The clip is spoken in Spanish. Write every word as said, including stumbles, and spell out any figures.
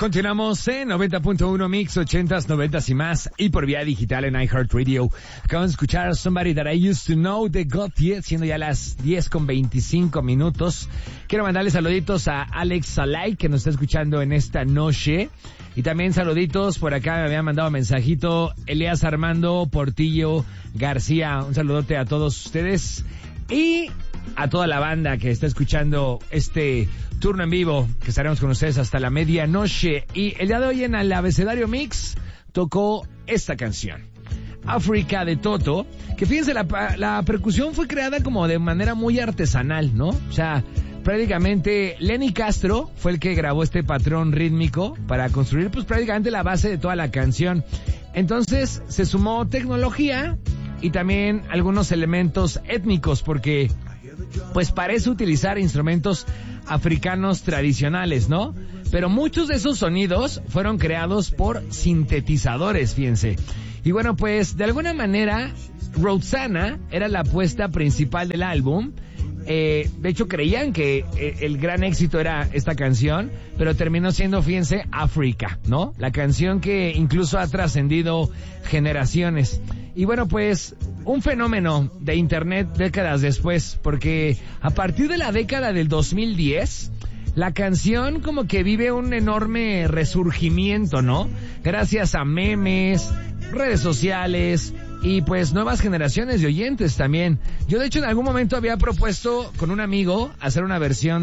Continuamos en noventa punto uno Mix, ochentas, noventas y más, y por vía digital en iHeartRadio. Acabamos de escuchar Somebody That I Used to Know de Gotye, siendo ya las diez con veinticinco minutos. Quiero mandarle saluditos a Alex Salai, que nos está escuchando en esta noche. Y también saluditos, por acá me habían mandado mensajito Elías Armando Portillo García. Un saludote a todos ustedes y a toda la banda que está escuchando este turno en vivo, que estaremos con ustedes hasta la medianoche. Y el día de hoy en el Abecedario Mix tocó esta canción, África de Toto, que fíjense, la, la percusión fue creada como de manera muy artesanal, ¿no? O sea, prácticamente Lenny Castro fue el que grabó este patrón rítmico para construir pues prácticamente la base de toda la canción. Entonces se sumó tecnología y también algunos elementos étnicos, porque pues parece utilizar instrumentos africanos tradicionales, ¿no? Pero muchos de esos sonidos fueron creados por sintetizadores, fíjense. Y bueno, pues de alguna manera Rosanna era la apuesta principal del álbum. Eh, de hecho creían que eh, el gran éxito era esta canción, pero terminó siendo, fíjense, África, ¿no? La canción que incluso ha trascendido generaciones. Y bueno, pues un fenómeno de internet décadas después, porque a partir de la década del dos mil diez, la canción como que vive un enorme resurgimiento, ¿no? Gracias a memes, redes sociales y pues nuevas generaciones de oyentes también. Yo de hecho en algún momento había propuesto con un amigo hacer una versión